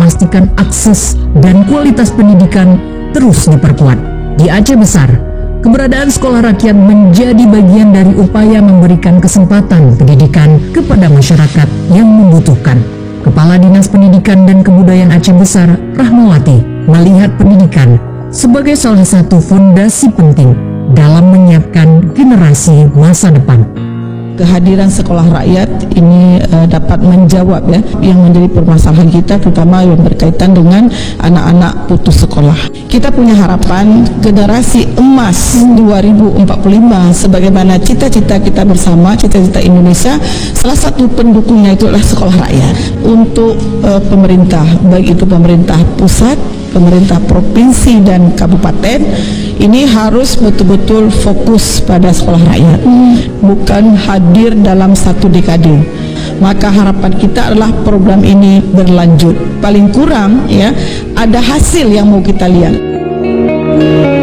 memastikan akses dan kualitas pendidikan terus diperkuat. Di Aceh Besar, keberadaan sekolah rakyat menjadi bagian dari upaya memberikan kesempatan pendidikan kepada masyarakat yang membutuhkan. Kepala Dinas Pendidikan dan Kebudayaan Aceh Besar, Rahmawati, melihat pendidikan sebagai salah satu fondasi penting dalam menyiapkan generasi masa depan. Kehadiran sekolah rakyat ini dapat menjawab yang menjadi permasalahan kita, terutama yang berkaitan dengan anak-anak putus sekolah. Kita punya harapan generasi emas 2045 sebagaimana cita-cita kita bersama, cita-cita Indonesia. Salah satu pendukungnya itu adalah sekolah rakyat. Untuk pemerintah, baik itu pemerintah pusat, pemerintah provinsi dan kabupaten, ini harus betul-betul fokus pada sekolah rakyat, bukan hadir dalam satu dekade. Maka harapan kita adalah program ini berlanjut. Paling kurang ada hasil yang mau kita lihat.